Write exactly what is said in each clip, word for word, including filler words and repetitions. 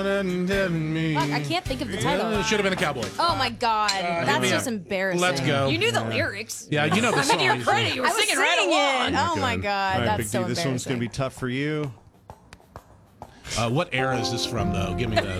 Me. Fuck, I can't think of the title. It should have been a cowboy. Oh my god, Uh, that's yeah. just embarrassing. Let's go. You knew the lyrics. Yeah, you know the I song. mean, to your credit, you were I was singing singing right along. it. Oh my god, All right, that's Big so D, this embarrassing. one's going to be tough for you. Uh, what era is this from, though? Give me the.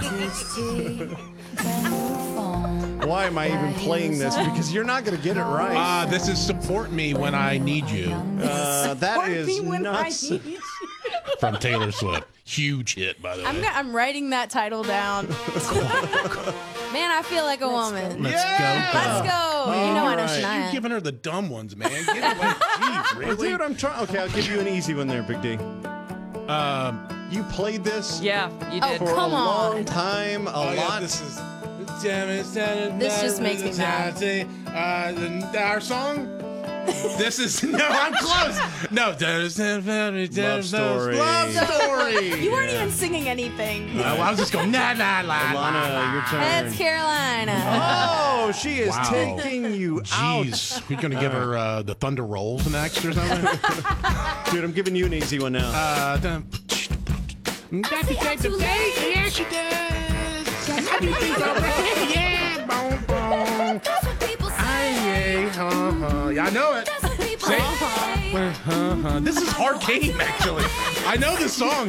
Why am I even playing this? Because you're not going to get it right. Uh, this is Support Me When I Need You Uh, that is nuts. from Taylor Swift. Huge hit, by the way. I'm, go- I'm writing that title down. Man, I feel like a woman. Let's Yeah. go. Let's go. You know I know Alright. Shania. You're giving her the dumb ones, man. Give it like, geez, Well, really? dude, I'm trying. Okay, I'll give you an easy one there, Big D. Um, You played this Yeah, you Oh, did. for come a long on. time, a oh, yeah, lot. this is. This just makes me mad. Uh, the, our song. This is no, I'm close. No, love story. Love story. You weren't even singing anything. Uh, well, I was just going la la la la. Alana, your turn. That's Carolina. Oh, she is Wow. taking you out. Jeez, we're gonna give her uh, the Thunder Rolls next or something. Dude, I'm giving you an easy one now. uh, dun- Got to take the bait. Yeah, she does. Got to take the bait. Yeah, boom, boom. Aye, yeah, uh-huh. Yeah, I know it. Say, uh-huh. This is hard game, actually. I know this song.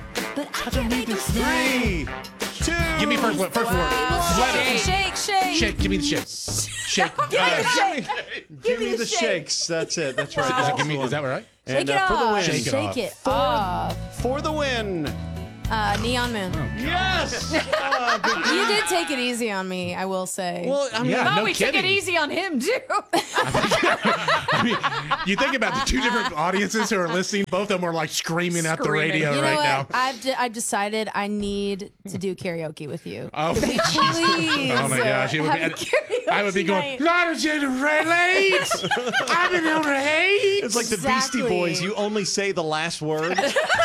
Three, two. Give me first, first word. Letter. Shake, shake. Shake. Give me the shake. Shake. Uh, Shake. Give me the the shake. shakes. That's it. That's right. is, it, That's give me, the is that one. right? Shake And it uh, for the off. win. Shake it Shake off. it off. For the win. Uh, Neon Moon. Yes. Ah, Big D. You did take it easy on me, I will say. Well, I mean, Yeah, Thought no we kidding. took it easy on him, too. I mean, you think about the two different audiences who are listening. Both of them are like screaming at the Screaming. radio you know right what? now. I've, de- I've decided I need to do karaoke with you. Oh, Please. oh my gosh! It would have be, karaoke I would be going. night. Lot of late. I've been over hate. it's like the Exactly. Beastie Boys. You only say the last word.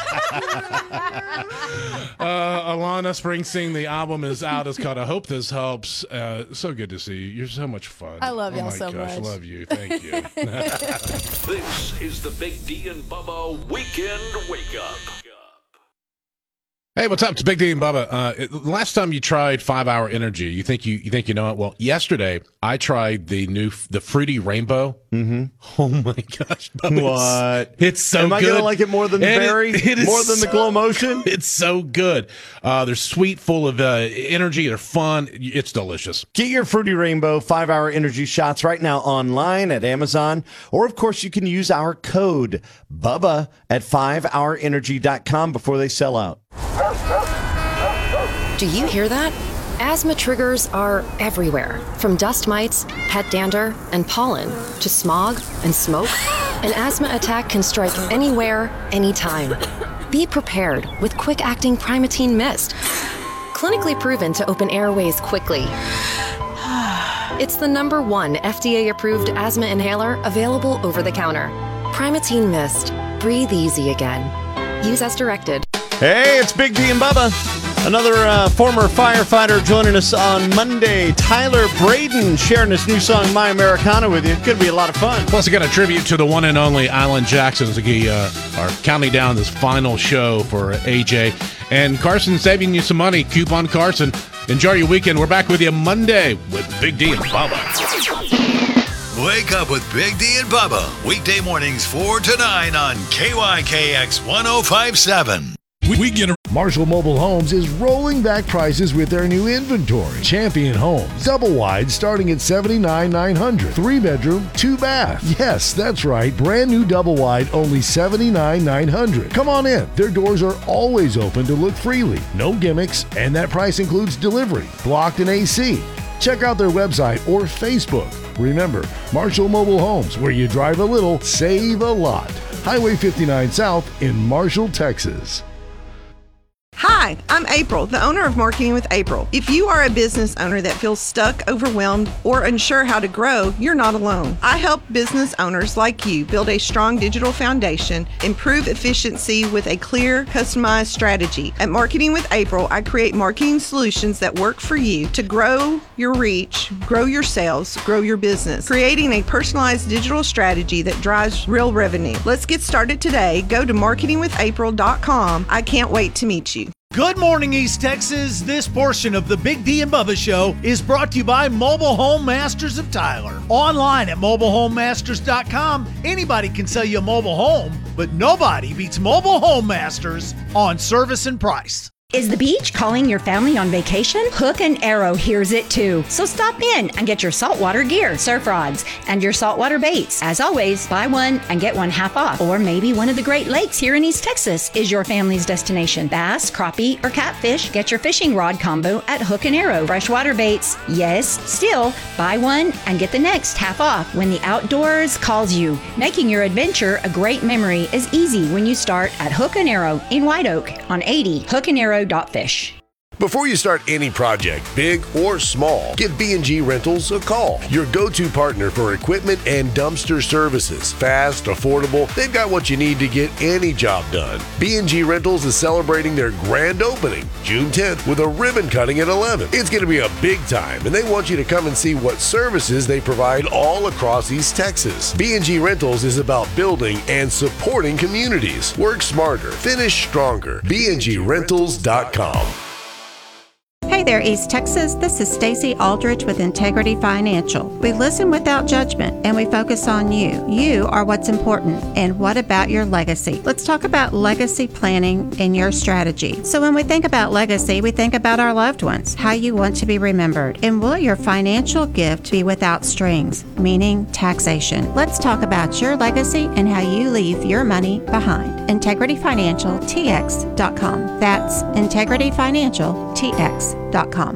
Uh, Alana Springsteen, the album is out. It's called I Hope This Helps. Uh, so good to see you. You're so much fun. I love oh y'all my so gosh, much. love you. Thank you. This is the Big D and Bubba Weekend Wake Up. Hey, what's up? It's Big D and Bubba. Uh, it- last time you tried Five Hour Energy, you think you you think you know it? Well, yesterday I tried the new the Fruity Rainbow. Mm-hmm. Oh my gosh! Bubba, What? It's, it's so Am I good. gonna like it more than the And it- berry? it is More than the so- glow motion? It's so good. Uh, they're sweet, full of uh, energy. They're fun. It's delicious. Get your Fruity Rainbow five-hour energy shots right now online at Amazon. Or, of course, you can use our code BUBBA at five hour energy dot com before they sell out. Do you hear that? Asthma triggers are everywhere, from dust mites, pet dander, and pollen, to smog and smoke. An asthma attack can strike anywhere, anytime. Be prepared with quick-acting Primatene Mist. Clinically proven to open airways quickly. It's the number one F D A-approved asthma inhaler available over the counter. Primatene Mist. Breathe easy again. Use as directed. Hey, it's Big D and Bubba. Another uh, former firefighter joining us on Monday. Tyler Braden sharing his new song, My Americana, with you. It's going to be a lot of fun. Plus, I got a tribute to the one and only Alan Jackson as we uh, are counting down this final show for A J. And Carson saving you some money. Coupon Carson. Enjoy your weekend. We're back with you Monday with Big D and Bubba. Wake up with Big D and Bubba. Weekday mornings four to nine on K Y K X one oh five point seven. We get a Marshall Mobile Homes is rolling back prices with their new inventory. Champion Homes, double wide starting at seventy-nine thousand nine hundred dollars. Three bedroom, two bath. Yes, that's right. Brand new double wide, only seventy-nine thousand nine hundred dollars. Come on in. Their doors are always open to look freely. No gimmicks, and that price includes delivery, blocked and A C. Check out their website or Facebook. Remember, Marshall Mobile Homes, where you drive a little, save a lot. Highway fifty-nine South in Marshall, Texas. Hi, I'm April, the owner of Marketing with April. If you are a business owner that feels stuck, overwhelmed, or unsure how to grow, you're not alone. I help business owners like you build a strong digital foundation, improve efficiency with a clear, customized strategy. At Marketing with April, I create marketing solutions that work for you to grow your reach, grow your sales, grow your business, creating a personalized digital strategy that drives real revenue. Let's get started today. Go to marketing with april dot com. I can't wait to meet you. Good morning, East Texas. This portion of the Big D and Bubba Show is brought to you by Mobile Home Masters of Tyler. Online at mobile home masters dot com, anybody can sell you a mobile home, but nobody beats Mobile Home Masters on service and price. Is the beach calling your family on vacation? Hook and Arrow hears it too. So stop in and get your saltwater gear, surf rods, and your saltwater baits. As always, buy one and get one half off. Or maybe one of the Great Lakes here in East Texas is your family's destination. Bass, crappie, or catfish, get your fishing rod combo at Hook and Arrow. Freshwater baits, yes, still buy one and get the next half off when the outdoors calls you. Making your adventure a great memory is easy when you start at Hook and Arrow in White Oak on eighty. Hook and Arrow Fish. Before you start any project, big or small, give B and G Rentals a call. Your go-to partner for equipment and dumpster services. Fast, affordable, they've got what you need to get any job done. B and G Rentals is celebrating their grand opening June tenth with a ribbon cutting at eleven. It's going to be a big time, and they want you to come and see what services they provide all across East Texas. B and G Rentals is about building and supporting communities. Work smarter, finish stronger. B and G rentals dot com. Hey there, East Texas. This is Stacy Aldrich with Integrity Financial. We listen without judgment and we focus on you. You are what's important. And what about your legacy? Let's talk about legacy planning and your strategy. So when we think about legacy, we think about our loved ones, how you want to be remembered. And will your financial gift be without strings, meaning taxation? Let's talk about your legacy and how you leave your money behind. Integrity Financial T X dot com. That's Integrity Financial T X dot com.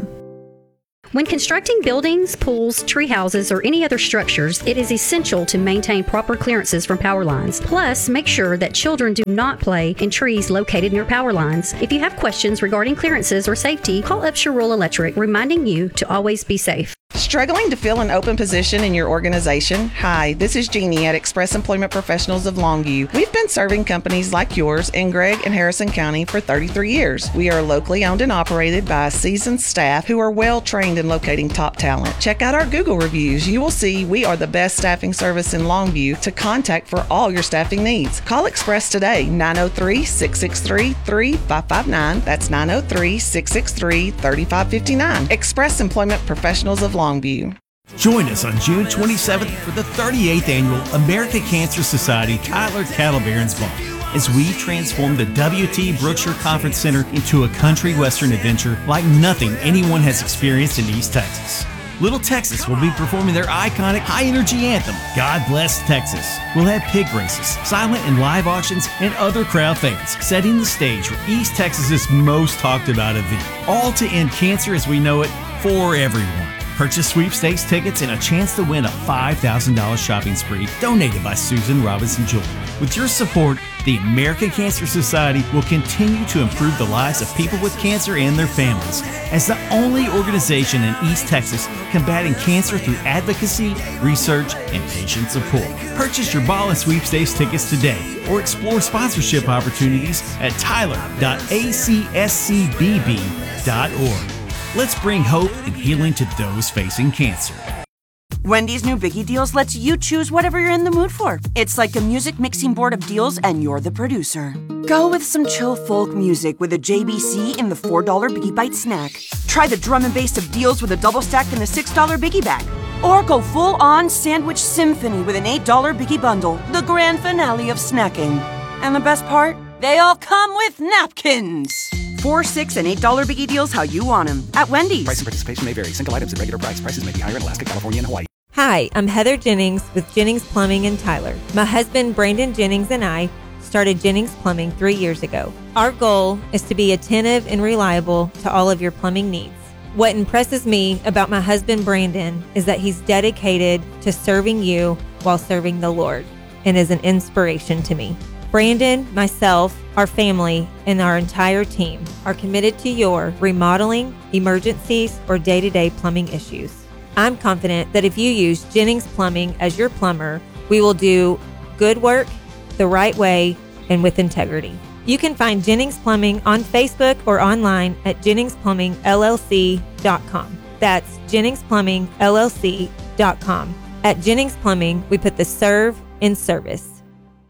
When constructing buildings, pools, tree houses, or any other structures, it is essential to maintain proper clearances from power lines. Plus, make sure that children do not play in trees located near power lines. If you have questions regarding clearances or safety, call Upshur Rural Electric, reminding you to always be safe. Struggling to fill an open position in your organization? Hi, this is Jeannie at Express Employment Professionals of Longview. We've been serving companies like yours in Gregg and Harrison County for thirty-three years. We are locally owned and operated by a seasoned staff who are well trained in locating top talent. Check out our Google reviews. You will see we are the best staffing service in Longview to contact for all your staffing needs. Call Express today, nine oh three, six six three, three five five nine. That's nine oh three, six six three, three five five nine. Express Employment Professionals of Longview. Join us on June twenty-seventh for the thirty-eighth Annual American Cancer Society Tyler Cattle Barons Ball as we transform the W T Brookshire Conference Center into a country western adventure like nothing anyone has experienced in East Texas. Little Texas will be performing their iconic high-energy anthem, God Bless Texas. We'll have pig races, silent and live auctions, and other crowd fans, setting the stage for East Texas's most talked-about event. All to end cancer as we know it for everyone. Purchase sweepstakes tickets and a chance to win a five thousand dollars shopping spree donated by Susan Robinson Jewelry. With your support, the American Cancer Society will continue to improve the lives of people with cancer and their families as the only organization in East Texas combating cancer through advocacy, research, and patient support. Purchase your ball and sweepstakes tickets today or explore sponsorship opportunities at tyler dot a c s c b b dot org. Let's bring hope and healing to those facing cancer. Wendy's new Biggie Deals lets you choose whatever you're in the mood for. It's like a music mixing board of deals and you're the producer. Go with some chill folk music with a J B C in the four dollar Biggie Bite snack. Try the drum and bass of deals with a double stack in the six dollar Biggie Bag. Or go full-on sandwich symphony with an eight dollar Biggie Bundle, the grand finale of snacking. And the best part? They all come with napkins. Four, six, and eight dollar Biggie Deals how you want them at Wendy's. Price and participation may vary. Single items at regular price. Prices may be higher in Alaska, California, and Hawaii. Hi, I'm Heather Jennings with Jennings Plumbing in Tyler. My husband Brandon Jennings and I started Jennings Plumbing three years ago. Our goal is to be attentive and reliable to all of your plumbing needs. What impresses me about my husband Brandon is that he's dedicated to serving you while serving the Lord and is an inspiration to me. Brandon, myself, our family, and our entire team are committed to your remodeling, emergencies, or day-to-day plumbing issues. I'm confident that if you use Jennings Plumbing as your plumber, we will do good work the right way and with integrity. You can find Jennings Plumbing on Facebook or online at jennings plumbing l l c dot com. That's jennings plumbing l l c dot com. At Jennings Plumbing, we put the serve in service.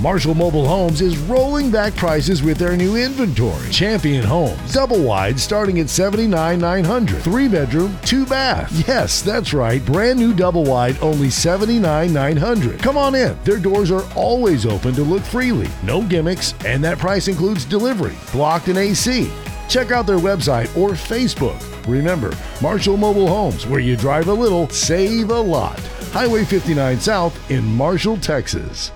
Marshall Mobile Homes is rolling back prices with their new inventory. Champion Homes, double wide starting at seventy-nine thousand nine hundred. Three bedroom, two bath. Yes, that's right. Brand new double wide, only seventy-nine thousand nine hundred. Come on in. Their doors are always open to look freely. No gimmicks, and that price includes delivery, blocked and A C. Check out their website or Facebook. Remember, Marshall Mobile Homes, where you drive a little, save a lot. Highway fifty-nine South in Marshall, Texas.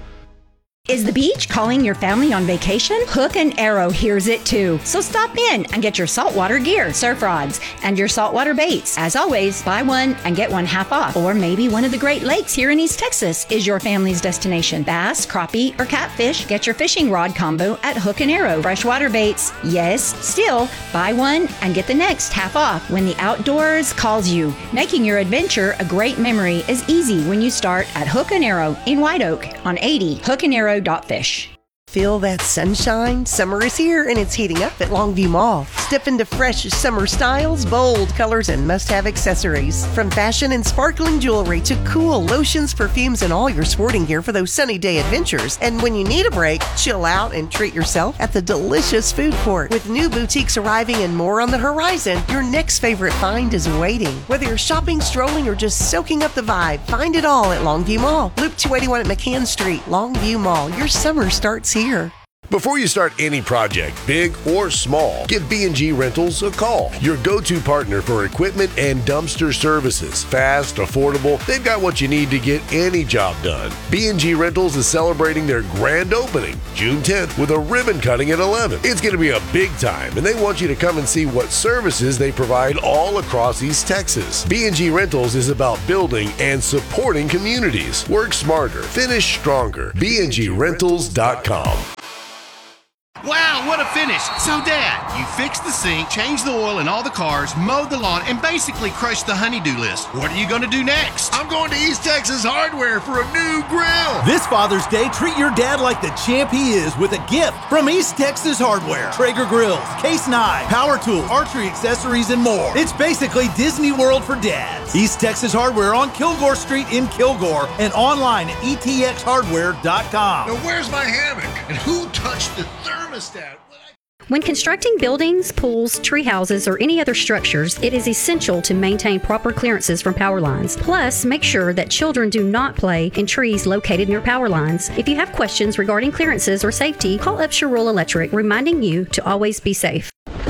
Is the beach calling your family on vacation? Hook and Arrow hears it too. So stop in and get your saltwater gear, surf rods, and your saltwater baits. As always, buy one and get one half off. Or maybe one of the Great Lakes here in East Texas is your family's destination. Bass, crappie, or catfish, get your fishing rod combo at Hook and Arrow. Freshwater baits, yes, still, buy one and get the next half off when the outdoors calls you. Making your adventure a great memory is easy when you start at Hook and Arrow in White Oak on eighty. Hook and Arrow Fish. Feel that sunshine? Summer is here and it's heating up at Longview Mall. Step into fresh summer styles, bold colors, and must-have accessories. From fashion and sparkling jewelry to cool lotions, perfumes, and all your sporting gear for those sunny day adventures. And when you need a break, chill out and treat yourself at the delicious food court. With new boutiques arriving and more on the horizon, your next favorite find is waiting. Whether you're shopping, strolling, or just soaking up the vibe, find it all at Longview Mall. Loop two eighty-one at McCann Street. Longview Mall. Your summer starts here. Before you start any project, big or small, give B and G Rentals a call. Your go-to partner for equipment and dumpster services. Fast, affordable, they've got what you need to get any job done. B and G Rentals is celebrating their grand opening, June tenth, with a ribbon cutting at eleven. It's going to be a big time, and they want you to come and see what services they provide all across East Texas. B and G Rentals is about building and supporting communities. Work smarter, finish stronger. B and G rentals dot com. Wow, what a finish. So, Dad, you fixed the sink, changed the oil in all the cars, mowed the lawn, and basically crushed the honey-do list. What are you going to do next? I'm going to East Texas Hardware for a new grill. This Father's Day, treat your dad like the champ he is with a gift from East Texas Hardware. Traeger grills, case knives, power tools, archery accessories, and more. It's basically Disney World for dads. East Texas Hardware on Kilgore Street in Kilgore and online at E T X hardware dot com. Now, where's my hammock? And who touched the thermostat? When constructing buildings, pools, tree houses, or any other structures, it is essential to maintain proper clearances from power lines. Plus, make sure that children do not play in trees located near power lines. If you have questions regarding clearances or safety, call Upshur Rural Electric, reminding you to always be safe.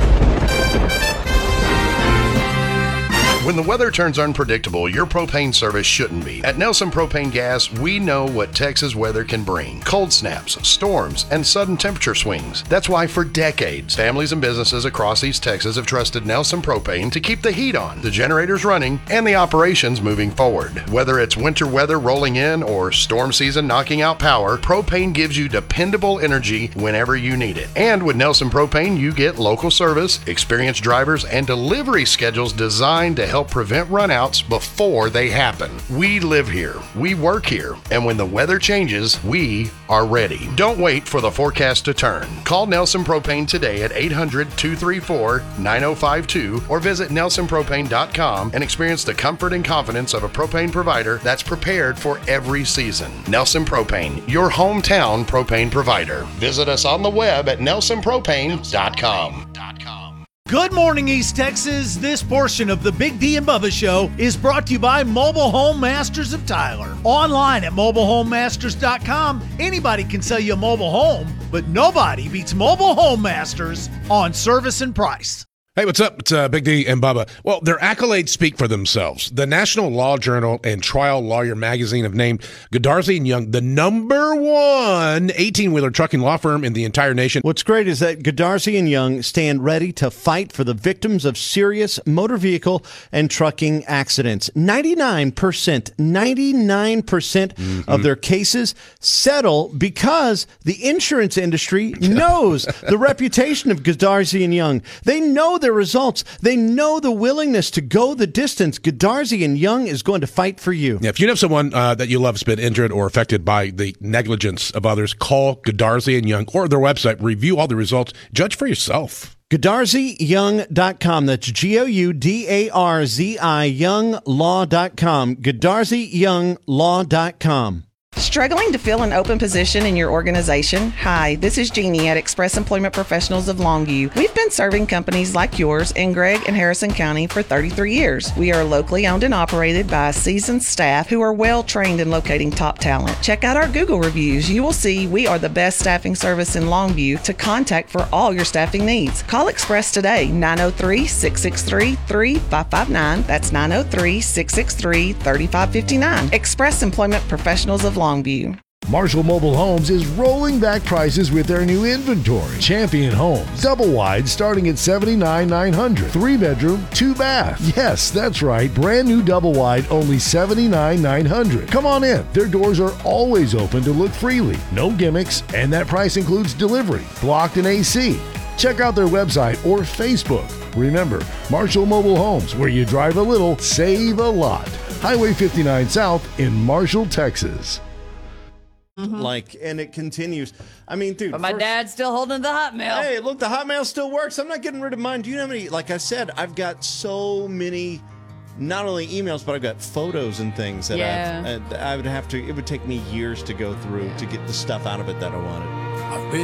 When the weather turns unpredictable, your propane service shouldn't be. At Nelson Propane Gas, we know what Texas weather can bring. Cold snaps, storms, and sudden temperature swings. That's why for decades, families and businesses across East Texas have trusted Nelson Propane to keep the heat on, the generators running, and the operations moving forward. Whether it's winter weather rolling in or storm season knocking out power, propane gives you dependable energy whenever you need it. And with Nelson Propane, you get local service, experienced drivers, and delivery schedules designed to help help prevent runouts before they happen. We live here, we work here, and when the weather changes, we are ready. Don't wait for the forecast to turn. Call Nelson Propane today at eight hundred, two three four, nine oh five two or visit nelson propane dot com and experience the comfort and confidence of a propane provider that's prepared for every season. Nelson Propane, your hometown propane provider. Visit us on the web at nelson propane dot com. Good morning, East Texas. This portion of the Big D and Bubba Show is brought to you by Mobile Home Masters of Tyler. Online at mobile home masters dot com, anybody can sell you a mobile home, but nobody beats Mobile Home Masters on service and price. Hey, what's up? It's uh, Big D and Bubba. Well, their accolades speak for themselves. The National Law Journal and Trial Lawyer Magazine have named Godarzi and Young the number one eighteen-wheeler trucking law firm in the entire nation. What's great is that Godarzi and Young stand ready to fight for the victims of serious motor vehicle and trucking accidents. ninety-nine percent, ninety-nine percent mm-hmm. of their cases settle because the insurance industry knows the reputation of Godarzi and Young. They know their results. They know the willingness to go the distance. Godarzi and Young is going to fight for you. Yeah, if you know someone uh, that you love has been injured or affected by the negligence of others, call Godarzi and Young or their website. Review all the results. Judge for yourself. Godarzi Young dot com. That's G O U D A R Z I Young Law dot com. Godarzi Young Law dot com. Struggling to fill an open position in your organization? Hi, this is Jeannie at Express Employment Professionals of Longview. We've been serving companies like yours in Gregg and Harrison County for thirty-three years. We are locally owned and operated by a seasoned staff who are well trained in locating top talent. Check out our Google reviews. You will see we are the best staffing service in Longview to contact for all your staffing needs. Call Express today, nine oh three, six six three, three five five nine. That's nine oh three, six six three, three five five nine. Express Employment Professionals of Longview. Marshall Mobile Homes is rolling back prices with their new inventory. Champion Homes, double wide starting at seventy-nine thousand nine hundred. Three bedroom, two bath. Yes, that's right. Brand new double wide, only seventy-nine thousand nine hundred. Come on in. Their doors are always open to look freely. No gimmicks, and that price includes delivery, blocked and A C. Check out their website or Facebook. Remember, Marshall Mobile Homes, where you drive a little, save a lot. Highway fifty-nine South in Marshall, Texas. Mm-hmm. Like, and it continues. I mean, dude. But my first, dad's still holding the Hotmail. Hey, look, the Hotmail still works. I'm not getting rid of mine. Do you know how many? Like I said, I've got so many, not only emails, but I've got photos and things that yeah. I've, I would have to. It would take me years to go through to get the stuff out of it that I wanted. I've been